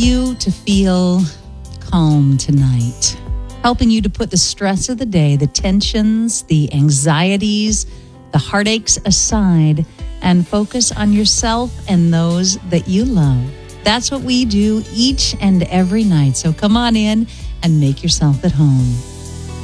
you to feel calm tonight, helping you to put the stress of the day, the tensions, the anxieties, the heartaches aside and focus on yourself and those that you love. That's what we do each and every night. So come on in and make yourself at home.